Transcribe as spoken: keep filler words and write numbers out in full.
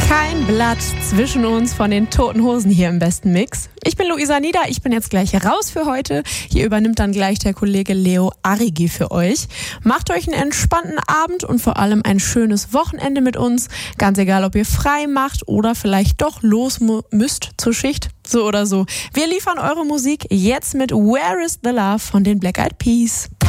Kein Blatt zwischen uns von den Toten Hosen hier im besten Mix. Ich bin Luisa Nieder, ich bin jetzt gleich raus für heute. Hier übernimmt dann gleich der Kollege Leo Arrigi für euch. Macht euch einen entspannten Abend und vor allem ein schönes Wochenende mit uns. Ganz egal, ob ihr frei macht oder vielleicht doch los mu- müsst zur Schicht. So oder so. Wir liefern eure Musik jetzt mit Where is the Love von den Black Eyed Peas.